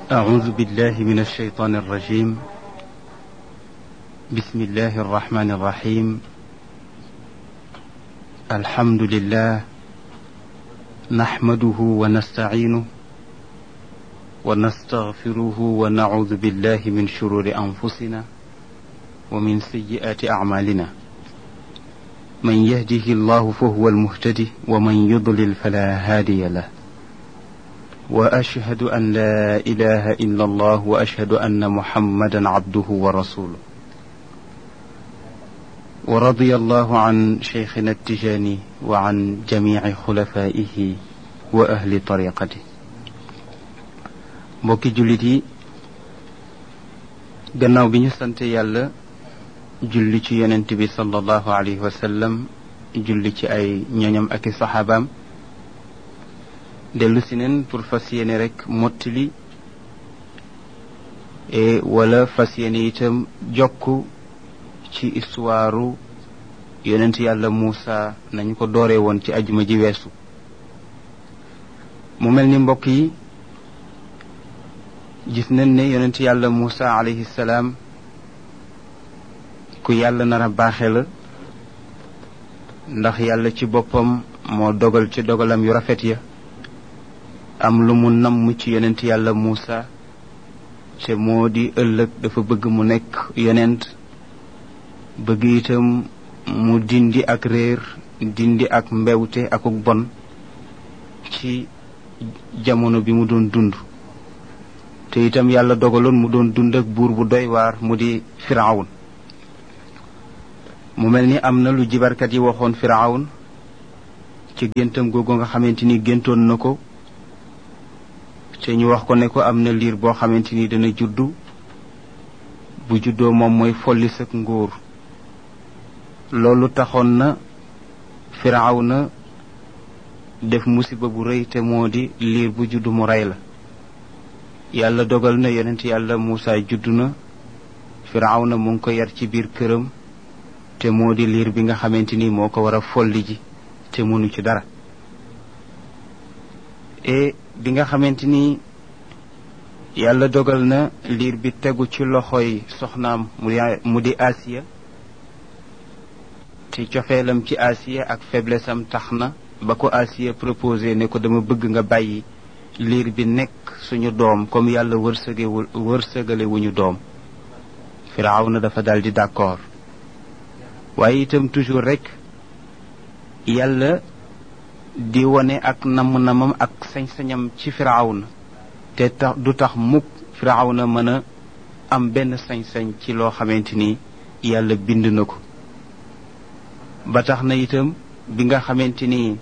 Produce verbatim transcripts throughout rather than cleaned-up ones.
أعوذ بالله من الشيطان الرجيم. بسم الله الرحمن الرحيم. الحمد لله نحمده ونستعينه ونستغفره ونعوذ بالله من شرور أنفسنا ومن سيئات أعمالنا. من يهده الله فهو المهتدي ومن يضلل فلا هادي له. وأشهد أن لا إله إلا الله وأشهد أن محمدا عبده ورسوله. ورضي الله عن شيخنا التجاني وعن جميع خلفائه وأهل طريقته. mbokki jullit yi, gannaaw bi ñu sante yàlla julli ci yonent bi sallallahu alayhi wa sallam, julli ci ay ñoñam ak i saxaabaam, dellu si neen pour fas yéene rek mottali e wala fas yéene itam jokk ci histoire yonent yàlla Muusa nañu ko dooree woon ci ajuma ji weesu. mu mel ni mbokk yi, gis nañ ne yonent yàlla Muusa alayhi salaam ku yàlla nar a baaxe la, ndax yàlla ci boppam moo dogal ci dogalam yu rafet ya am lu mu namm ci yonent yàlla Muusa, te moo di ëllëg dafa bëgg mu nekk yonent, bëgg itam mu dindi ak réer, dindi ak mbewte akuk bon ci jamono bi mu doon dund. te itam yàlla dogaloon mu doon dund ak buur bu doy waar mu di Firawun. mu mel ni am na lu jibarkat yi waxoon Firawun ci géntam googu nga xamante ni géntoon na ko, te ñu wax ko ne ko am na liir boo xamante ni dana juddu, bu juddoo moom mooy folli sak nguur. loolu taxoon na Firawna def musiba bu rëy, te moo di liir bu juddu mu rey la. yàlla dogal na yonent yàlla Muusa juddu na, Firawna mu ngi ko yar ci biir këram, te moo di liir bi nga xamante ni moo ko war a folli ji te mënu ci dara. e bi nga xamante ni yàlla dogal na liir bi tegu ci loxoy soxnaam mu di Asiya, te cofeelam ci Asiya ak faiblesse am tax na ba ko Asiya proposé ne ko dama bëgg nga bàyyi liir bi nekk suñu doom comme yàlla wërsëgewul wërsëgale wuñu doom. Firawna dafa dal di d'accord. waaye itam toujours rek yàlla di wone ak namm-namam ak sañ-sañam ci Firawna, te tax du tax mukk Firawna mën a am benn sañ-sañ ci loo xamante ni yàlla bind na ko. ba tax na itam bi nga xamante ni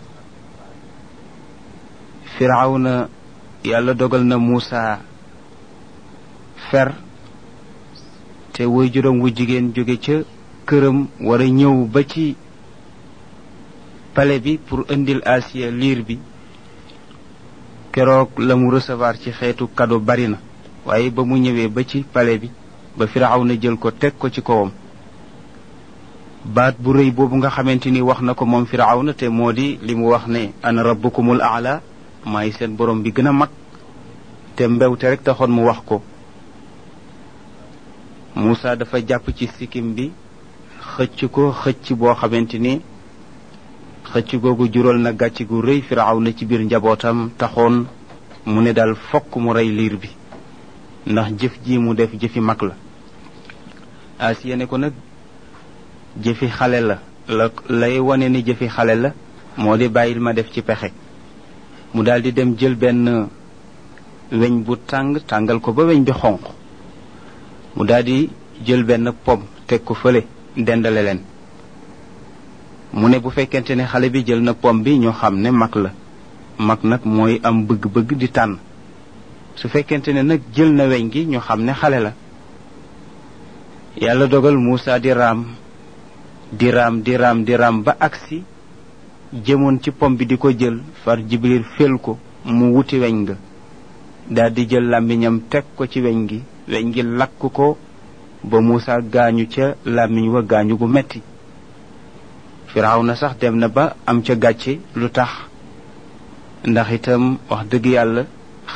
Firawna yàlla dogal na Muusa fer, te waajuram wu jigéen jóge ca këram war a ñëw ba ci palais bi pour indil Asiya liir bi. keroog la mu recevoir ci xeetu cadeau bari na, waaye ba mu ñëwee ba ci palais bi ba Firawna jël ko teg ko ci kawam, baat bu rëy boobu nga xamante ni wax na ko moom Firawna, te moo di li mu wax ne ana rabbukumul aala, maay seen borom bi gën a mag, te mbewte rek taxoon mu wax ko. Muusa dafa jàpp ci sikkim bi xëcc ko xëcc boo xamante ni xëcc googu jural na gàcc gu rëy Firawna ci biir njabootam, taxoon mu ne daal fokk mu rey liir bi ndax jëf ji mu def jëfi mag la. Asiya ne ko nag jëfi xale la la lay wane ni jëfi xale la moo di bàyyil ma def ci pexe. mu daldi dem jël benn weñ bu tàng tàngal ko ba weñ bi xonq, mu daldi jël benn pom teg ko fële dendale leen. mu ne bu fekkente ne xale bi jël na pom bi ñoo xam ne mag la, mag nag mooy am bëgg-bëgg di tànn. su fekkente ne nag jël na weñ gi ñoo xam ne xale la. yàlla dogal Muusa di raam di raam di raam di raam ba agsi jëmoon ci pom bi di ko jël, far Jibril fel ko mu wuti weñ nga, daldi jël làmmiñam teg ko ci weñ gi, weñ gi lakk ko ba Muusa gaañu ca làmmiñ wa gaañu gu metti. Firawna sax dem na ba am ca gàcce. lu tax ndax itam wax dëgg yàlla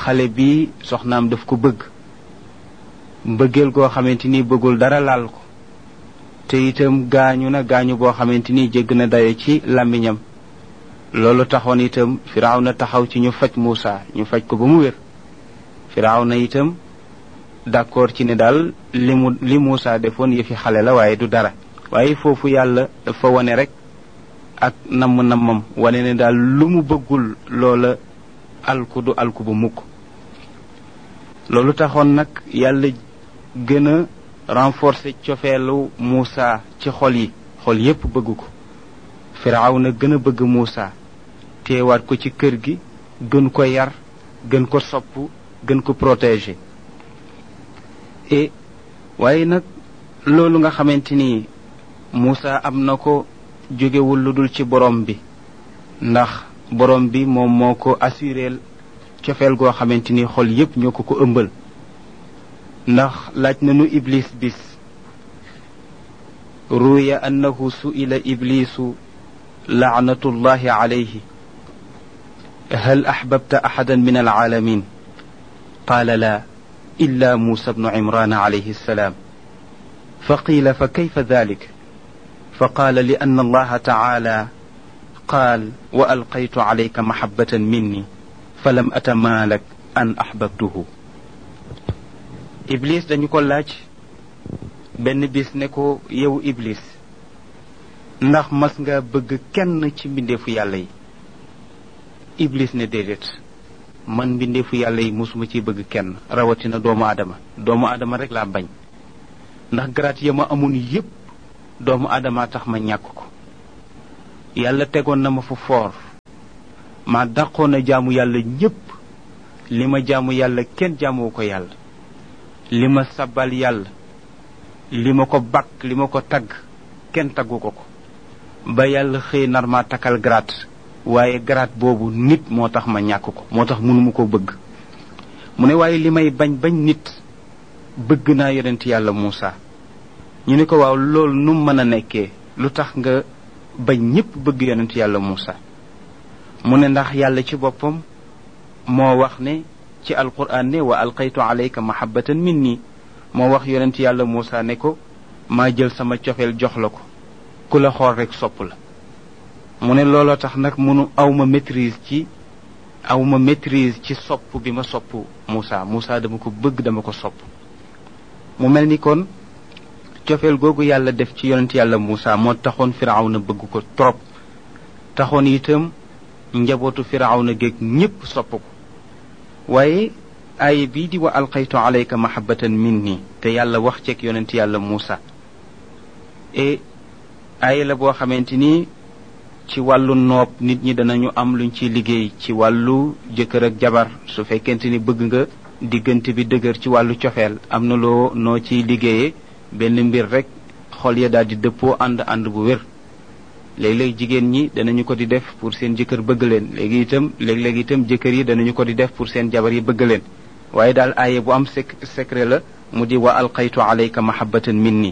xale bi soxnaam daf ko bëgg mbëggeel goo xamante ni bëggul dara laal ko te itam gaañu na gaañu boo xamante ni jégg na dayo ci làmmiñam loolu taxoon itam Firawna taxaw ci ñu faj Muusa ñu faj ko ba mu wér Firawna itam d'accord ci ne daal li mu li Muusa defoon yëfi xale la waaye du dara waaye foofu yàlla dafa wane rek ak namm nammam wane ne daal lu mu bëggul loola alku du alku bu mukk loolu taxoon nag yàlla gën a renforcer cofeelu Muusa ci xol yi xol yépp bëgg ko Firawna gën a bëgg Muusa teewaat ko ci kër gi gën ko yar gën ko sopp gën ko protéger et waaye nag loolu nga xamante ni Muusa am na ko jógewul lu dul ci borom bi ndax borom bi moom moo ko assuréel cofeel goo xamante ni xol yépp ñoo ko ko ëmbal ndax laaj nañu iblis bis ruya annahu su'ila iblisu la'natullahi alayhi hal ahbabta ahadan min al'alamin qala la illa musa ibn imran alayhi السلام فقيل فكيف ذلك فقال لأن الله تعالى قال وألقيت عليك محبة مني فلم أتمالك أن أحببته Iblis dañu ko laaj benn bis ne ko yow Iblis ndax mas nga bëgg kenn ci mbindeefu yàlla yi Iblis ne déedéet man mbindeefu yàlla yi musuma ci bëgg kenn rawatina doomu aadama doomu aadama rek laa bañ ndax garaat ya ma amoon yépp doomu aadama tax ma ñàkk ko yàlla tegoon na ma fu foor ma dàqoon a jaamu yàlla ñépp li ma jaamu yàlla kenn jaamoo ko yàlla li ma sabbal yàlla li ma ko bakk li ma ko tagg kenn taggu ko ko ba yàlla xëy nar ma takkal garaat waaye garaat boobu nit moo tax ma ñàkk ko moo tax mënuma ko bëgg mu ne waaye li may bañ bañ nit bëgg naa yonent yàlla Muusa ñu ne ko waaw loolu nu mën a nekkee lu tax nga bañ ñépp bëgg yonent yàlla Muusa mu ne ndax yàlla ci boppam moo wax ne ci alquran ne wa alqaytu alayka mahabbatan minni moo wax yonent yàlla Muusa ne ko maa jël sama cofeel jox la ko ku la xool rek sopp la mu ne looloo tax nag munu awma maîtrise ci awma maîtrise ci sopp bi ma sopp Muusa Muusa dama ko bëgg dama ko sopp mu mel ni kon cofeel googu yàlla def ci yonent yàlla Muusa moo taxoon Firawna bëgg ko trop taxoon itam njabootu Firawna géeg ñépp sopp ko waaye aaya bii di wa alqaytu alayka mahabbatan minni te yàlla wax ceeg yonent yàlla Muusa et aaya la boo xamante ni ci wàllu noob nit ñi danañu am luñ ci liggéey ci wàllu jëkkër ak jabar su fekkente ni bëgg nga diggante bi dëgër ci wàllu cofeel am na loo noo ciy liggéeyee benn mbir rek xol ya daal di dëppoo ànd ànd bu wér léeg-léeg jigéen ñi danañu ko di def pour seen jëkkër bëgg leen léegi itam léeg-léeg itam jëkkër yi danañu ko di def pour seen jabar yi bëgg leen waaye daal aaye bu am sec secret la mu di wa alqaytu alayka mahabbatan minni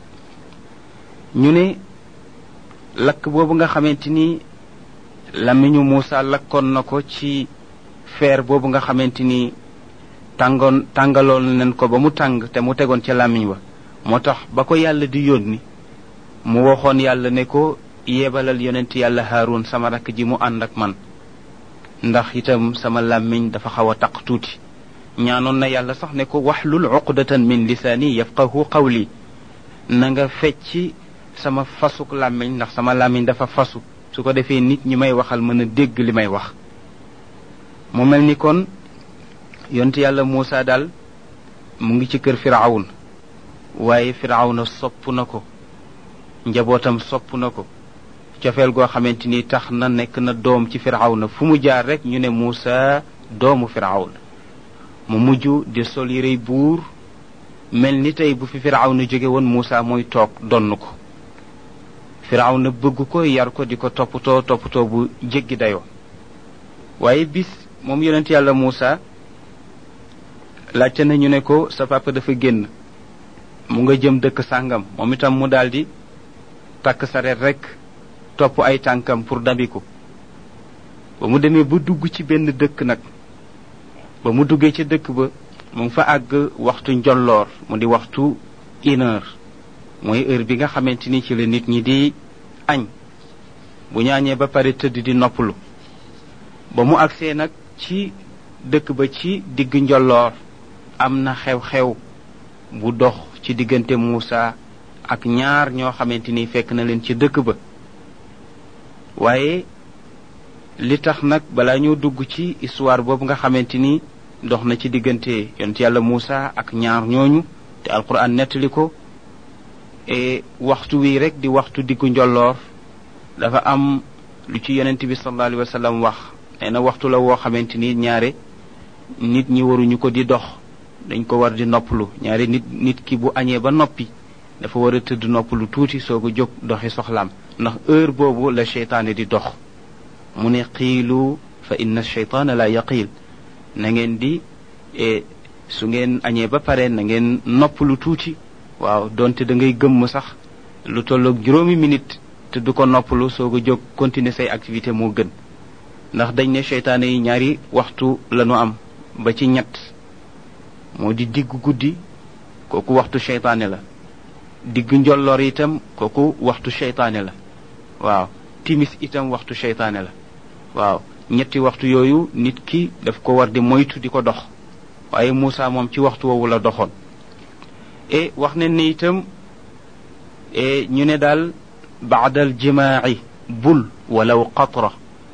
ñu ne lakk boobu nga xamante ni lamiñu Muusa lakkoon na ko ci feer boobu nga xamante ni tàngoon tàngaloon nañ ko ba mu tàng te mu tegoon ca lamiñ wa moo tax ba ko yàlla di yónni mu waxoon yàlla ne ko yebalal yonent yàlla Haarun sama rakk ji mu ànd ak man ndax itam sama làmmiñ dafa xaw a taq tuuti ñaanoon na yàlla sax ne ko waxlul uqdatan min lisaani yafqahu qawli na nga fecci sama fasuk làmmiñ ndax sama làmmiñ dafa fasu su ko defee nit ñi may waxal mën a dégg li may wax mu mel ni kon yonent yàlla Muusa daal mu ngi ci kër Firawun waaye Firawna sopp na ko njabootam sopp na ko cofeel goo xamante ni tax na nekk na doom ci Firawna fu mu jaar rek ñu ne Muusa doomu Firawna mu mujj di sol yërey buur mel ni tey bu fi Firawna jóge woon Muusa mooy toog donn ko Firawna bëgg ko yar ko di ko toppatoo toppatoo bu jéggi dayoo waaye bis moom yonent yàlla Muusa laajte na ñu ne ko sa papa dafa génn mu nga jëm dëkk sàngam moom itam mu daldi takk sareet rek topp ay tànkam pour dabi ko ba mu demee ba dugg ci benn dëkk nag ba mu duggee ca dëkk ba mu ngi fa àgg waxtu njolloor mu di waxtu une heure mooy heure bi nga xamante ni ci la nit ñi di añ bu ñaañee ba pare tëdd di noppalu ba mu agsee nag ci dëkk ba ci digg njolloor am na xew-xew bu dox ci diggante Muusa ak ñaar ñoo xamante ni fekk na leen ci dëkk ba waaye li tax nag balaa ñoo dugg ci histoire boobu nga xamante ni dox na ci diggante yonent yàlla Muusa ak ñaar ñooñu te alquran nettali ko e waxtu wi rek di waxtu diggu njolloor dafa am lu ci yonent bi sallallahu alayhi wa sallam wax nee na waxtu la woo xamante ni ñaare nit ñi waruñu ko di dox dañ ko war di noppalu ñaare nit nit ki bu añee ba noppi dafa war a tëdd noppalu tuuti soog a jóg doxi soxlaam ndax heure boobu la cheytaane di dox mu ne qiilu fa inna cheytaana la yaqiil na ngeen di e su ngeen añee ba pare na ngeen noppalu tuuti waaw donte da ngay gëmm sax lu tolloog juróomi minute te du ko noppalu soog a jóg continuer say activité moo gën ndax dañ ne cheytaane yi ñaari waxtu lañu am ba ci ñett moo di diggu guddi kooku waxtu cheytaane la diggu njolloor itam kooku waxtu cheytaane la waaw timis itam waxtu cheytaane la waaw ñetti waxtu yooyu nit ki daf ko war di moytu di ko dox waaye Muusa moom ci waxtu woowu la doxoon e wax ne ni itam e ñu ne daal baada al jimaaci bul walaw qatra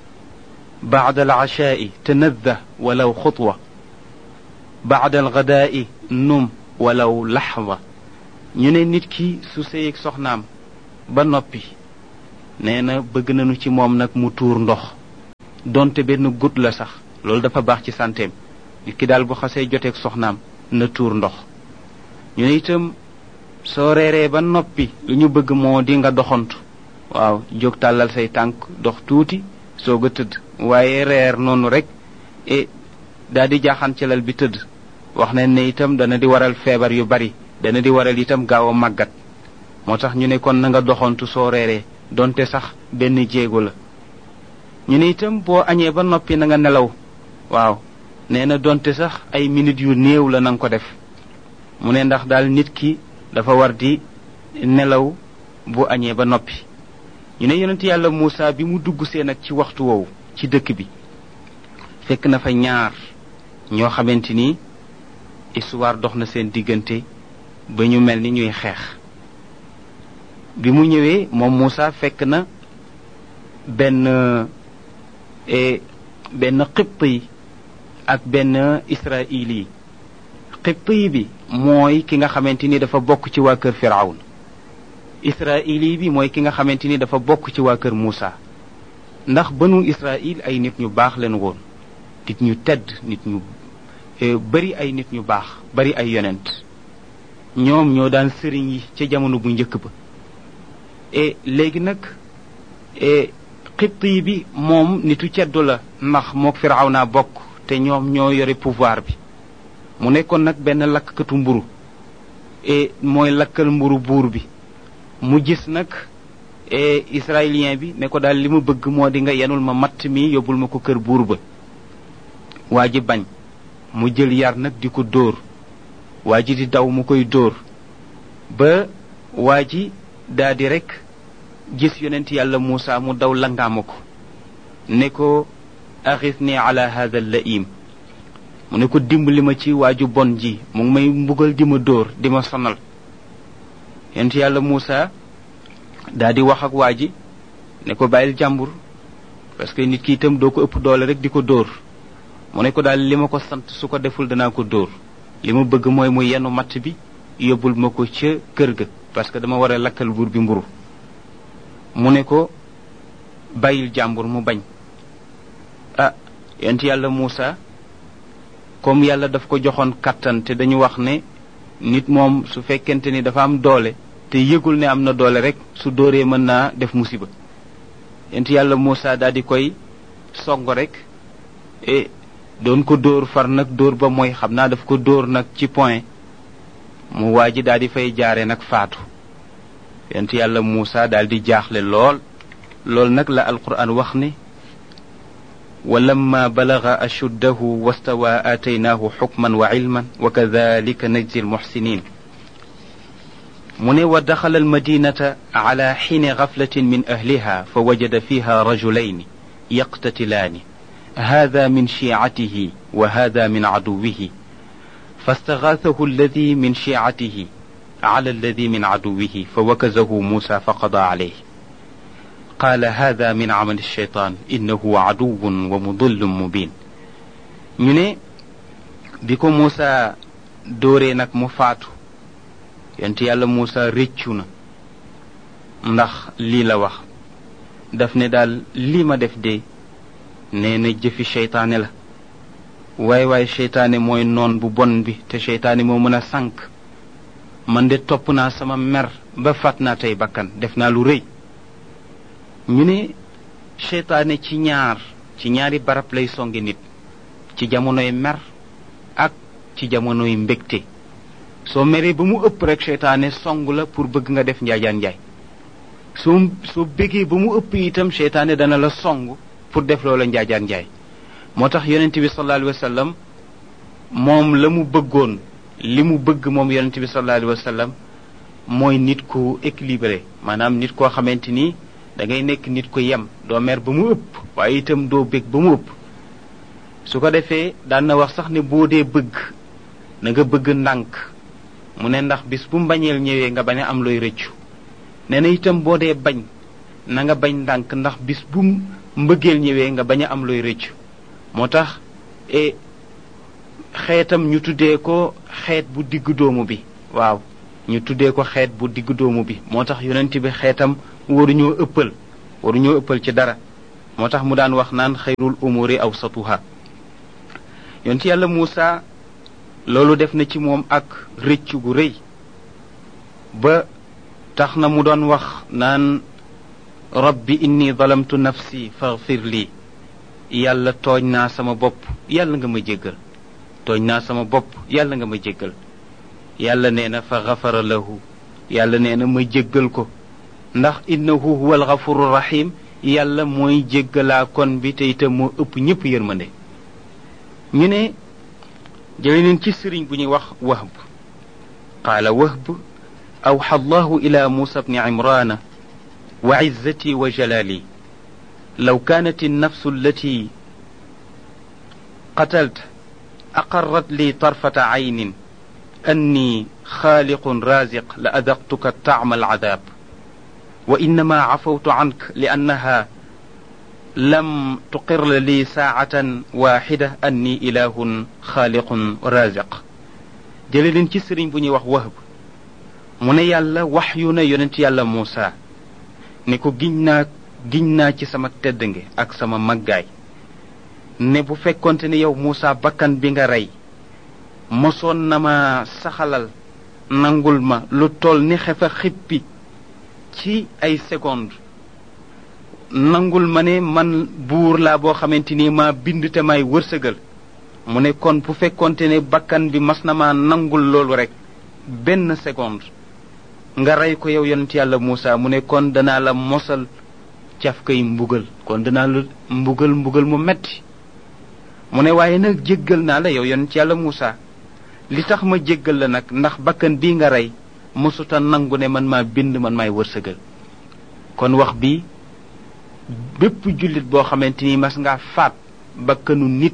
baada al ashaai tanadda walaw xutwa baada al gadaai num walaw laxda ñu ne nit ki su sëyeeg soxnaam ba noppi nee na bëgg nañu ci moom nag mu tuur ndox donte benn gut la sax loolu dafa baax ci santeem nit ki daal bu xasee joteeg soxnaam na tuur ndox ñu ne itam soo reeree ba noppi lu ñu bëgg moo di nga doxantu waaw jóg tàllal say tànk dox tuuti soog a tëdd waaye reer noonu rek e daal di jaaxaan ci lal bi tëdd wax nañ ne itam dana di waral feebar yu bari dana di waral itam gaaw a màggat moo tax ñu ne kon na nga doxantu soo reeree donte sax benn jéego la ñu ne itam boo añee ba noppi na nga nelaw waaw nee na donte sax ay minutes yu néew la na nga ko def mu ne ndax daal nit ki dafa war di nelaw bu añee ba noppi ñu ne yonent yàlla Muusa bi mu dugg see nag ci waxtu woowu ci dëkk bi fekk na fa ñaar ñoo xamante ni histoire dox na seen diggante ba ñu mel ni ñuy xeex bi mu ñëwee moom Muusa fekk na benn e benn xibt yi ak benn israili yi xibt yi bi mooy ki nga xamante ni dafa bokk ci waa kër Firawn israili bi mooy ki nga xamante ni dafa bokk ci waa kër Muusa ndax banu Israil ay nit ñu baax leen woon nit ñu tedd nit ñu bari ay nit ñu baax bari ay yonent ñoom ñoo daan sëriñ yi ca jamono bu njëkk ba e léegi nag e xibt yi bi moom nitu ceddu la ndax mook Firawna bokk te ñoom ñoo yore pouvoir bi mu nekkoon nag benn lakkatu mburu e mooy lakkal mburu buur bi mu gis nag e israélien bi ne ko daal li ma bëgg moo di nga yenul ma matt mi yóbbul ma ko kër buur ba waa ji bañ mu jël yar nag di ko dóor waa ji di daw mu koy dóor ba waa ji daa di rek gis yonent yàlla Muusa mu daw langaama ko ne ko axisni ala hada al-la'im mu ne ko dimbali ma ci waaju bon ji mu ngi may mbugal di ma dóor di ma sonal yonent yàlla Muusa daa di wax ak waa ji ne ko bàyyil jàmbur parce que nit ki itam doo ko ëpp doole rek di ko dóor mu ne ko daal li ma ko sant su ko deful danaa ko dóor li ma bëgg mooy mu yenu matt bi yóbbul ma ko ca kër ga parce que dama war a lakkal buur bi mburu mu ne ko bàyyil jàmbur mu bañ ah yonent yàlla Muusa comme yàlla daf ko joxoon kattan te dañu wax ne nit moom su fekkente ni dafa am doole te yëgul ne am na doole rek su dóoree mën naa def musiba yonent yàlla Muusa daal di koy song rek e doon ko dóor far nag dóor ba mooy xam naa daf ko dóor nag ci point mu waa ji daal di fay jaare nag faatu yonent yàlla Muusa daal di jaaxle lool lool nag la alquran wax ne ولما بلغ أشده واستوى آتيناه حكما وعلما وكذلك نجزي المحسنين من ودخل المدينة على حين غفلة من أهلها فوجد فيها رجلين يقتتلان هذا من شيعته وهذا من عدوه فاستغاثه الذي من شيعته على الذي من عدوه فوكزه موسى فقضى عليه قال هذا من عمل الشيطان إنه عدو ومضل مبين ñu ne bi ko Muusa dóoree nag mu faatu yonent yàlla Muusa réccu na ndax lii la wax daf ne daal lii ma def de nee na jëfi seytaane la waay waay seytaane mooy noon bu bon bi te seytaane moo mën a sànk man de topp naa sama mer ba fat naa tey bakkan def naa lu rëy ñu ne seytaane ci ñaar ci ñaari barab lay songe nit ci jamonoy mer ak ci jamonoy mbégte soo meree ba mu ëpp rek seytaane song la pour bëgg nga def njaajaan njaay soo soo bégee ba mu ëpp itam seytaane dana la song pour def loola njaajaan njaay moo tax yonent bi sallallahu alayhi wa sallam moom la mu bëggoon li mu bëgg moom yonent bi sallallahu alayhi wa sallam mooy nit ku équilibré maanaam nit koo xamante ni da ngay nekk nit ku yem doo mer ba mu ëpp waaye itam doo bég ba mu ëpp su ko defee daan na wax sax ne boo dee bëgg na nga bëgg ndànk mu ne ndax bis bu mbañeel ñëwee nga bañ a am looy rëccu nee na itam boo dee bañ na nga bañ ndànk ndax bis bu mbëggeel ñëwee nga bañ a am looy rëccu moo tax e xeetam ñu tuddee ko xeet bu diggu doomu bi waaw ñu tuddee ko xeet bu diggu doomu bi moo tax yonent bi xeetam waruñoo ëppal waruñoo ëppal ci dara moo tax mu daan wax naan xayrul umuri awsatuha yonent yàlla Muusa loolu def na ci moom ak rëccu gu rëy ba tax na mu doon wax naan rabbi inni zalamtu nafsi faghfir li yàlla tooñ naa sama bopp yàlla nga ma jéggal tooñ naa sama bopp yàlla nga ma jéggal yàlla nee na fa ghafara lahu yàlla nee na ma jéggal ko ndax innahu huwal ghafurur rahim yàlla mooy jéggalaa kon bi te itam moo ëpp ñëpp yërmande ñu ne jële neen ci sëriñ bu ñuy wax wahb qaala wahb awxa allahu ila muusa bni imrana wa izzati wa jalali law kanat النفس التي قتلت أقرت لي طرفة عين أني خالق رازق لأذقتك طعم العذاب وإنما عفوت عنك لأنها لم تقر لي ساعة واحدة أني إله خالق رازق جللين ci sëriñ bu ñuy wax Wahb mu ne yàlla waxyu na yonent yàlla Muusa ne ko giñ naa giñ naa ci sama teddange ak sama maggaay ne bu fekkonte ne yow Muusa bakkan bi nga rey mosoon na ma saxalal nangul ma lu toll ni xefa xippi ci ay seconde nangul ma ne man buur laa boo xamante ni ma bind te may wërsëgal mu ne kon bu fekkonte ne bakkan bi mas na ma nangul loolu rek benn seconde nga rey ko yow yonent yàlla Muusa mu ne kon danaa la mosal caf kay mbugal kon danaa la mbugal mbugal mu metti mu ne waaye nag jéggal naa la yow yonent yàlla Muusa li tax ma jéggal la nag ndax bakkan bii nga rey mosuta nangu ne man maa bind man maay wërsëgal kon wax bi bépp jullit boo xamante ni mas ngaa faat bakkanu nit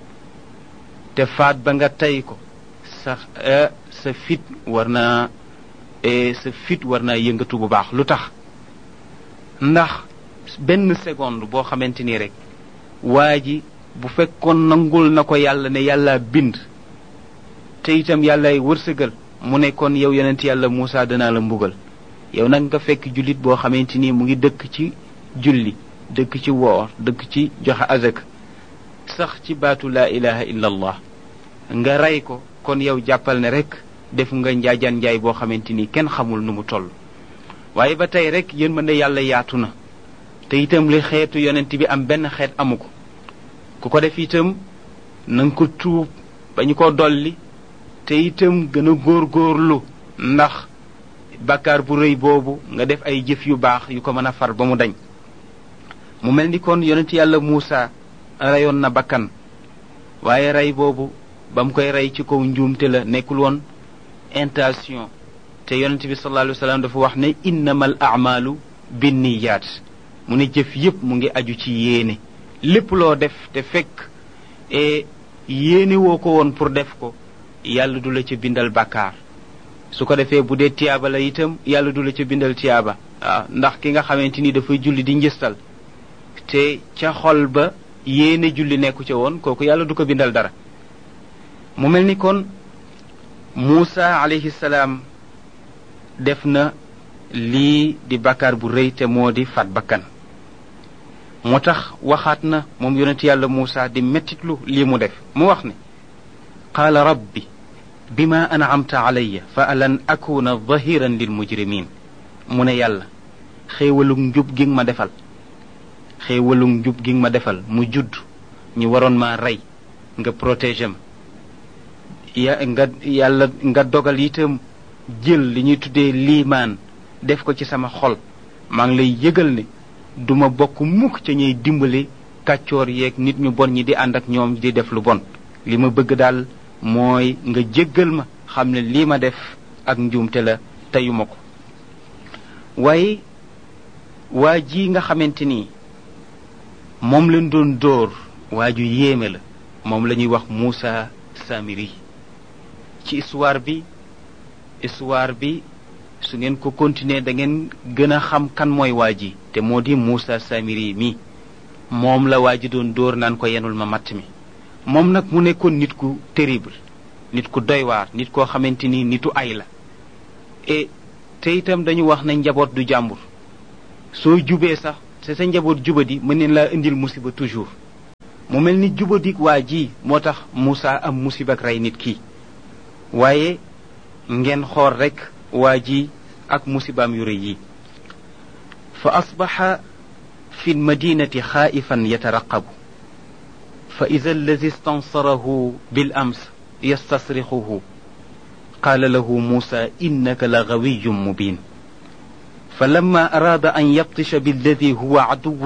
te faat ba nga tey ko sa sa fit war naa sa fit war naa yëngatu bu baax lu tax ndax benn seconde boo xamante ni rek waa ji bu fekkoon nangul na ko yàlla ne yàlla bind te itam yàllaay wërsëgal mu ne kon yow yonent yàlla Muusa danaa la mbugal yow nag nga fekk jullit boo xamante ni mu ngi dëkk ci julli dëkk ci woor dëkk ci joxe azak sax ci baatu laa ilaha illa allah nga rey ko kon yow jàppal ne rek def nga njaajaan njaay boo xamante ni kenn xamul nu mu toll waaye ba tey rek yéen mën na yàlla yaatu na te itam li xeetu yonent bi am benn xeet amu ko ku ko def itam na nga ko tuub ba ñu ko dolli te itam gën a góorgóorlu ndax bàkkaar bu rëy boobu nga def ay jëf yu baax yu ko mën a far ba mu dañ mu mel ni kon yonent yàlla Muusa reyoon na bakkan waaye rey boobu ba mu koy rey ci kaw njuumte la nekkul woon intention te yonente bi sallallahu alayhi wa sallam dafa wax ne innamal a'malu binniyaat mu ne jëf yépp mu ngi aju ci yéene lépp loo def te fekk e yéene woo ko woon pour def ko yàlla du la ca bindal bàkkaar su ko defee bu dee tiyaaba la itam yàlla du la ca bindal tiyaaba waaw ndax ki nga xamante ni dafay julli di njëstal te ca xol ba yéene julli nekku ca woon kooku yàlla du ko bindal dara mu mel ni kon Muusa alayhi salaam def na lii di bàkkaar bu rëy te moo di faat bakkan moo tax waxaat na moom yonent yàlla Muusa di mettitlu lii mu def mu wax ne qaala rabbi bima an'amta alayya fa alan akuna dhahiran lil mujrimin mu ne yàlla xéewalug njub gi nga ma defal xéewalug njub gi nga ma defal mu judd ñu waroon maa rey nga protéger ma ya nga yàlla nga dogal itam jël li ñuy tuddee liimaan def ko ci sama xol maa ngi lay yëgal ne duma bokk mukk ca ñuy dimbali kàccoor yeeg nit ñu bon ñi di ànd ak ñoom di def lu bon li ma bëgg daal mooy nga jéggal ma xam ne lii ma def ak njuumte la teyuma ko waaye waa ji nga xamante ni moom lañ doon dóor waa ju yéeme la moom la ñuy wax Muusa Samiri ci histoire bi histoire bi su ngeen ko continuer da ngeen gën a xam kan mooy waa ji te moo di Muusa Samiri mi moom la waa ji doon dóor naan ko yenul ma matt mi moom nag mu nekkoon nit ku terrible nit ku doy waar nit koo xamante ni nitu ay la et te itam dañu wax ne njaboot du jàmbur soo jubee sax te sa njaboot jubadi mën neen laa indil musiba toujours mu mel ni jubadik waa ji moo tax Muusa am musiba ak rey nit kii waaye ngeen xool rek waa ji ak musibaam yu rëy yi fa asbaxa fi lmadinati xaaifan yataraqabu fa ida alladi istansarahu bil ams yastasrixuhu qaala lahu muusa innaka la gawiyun mubin فلما أراد أن يبطش بالذي هو عدو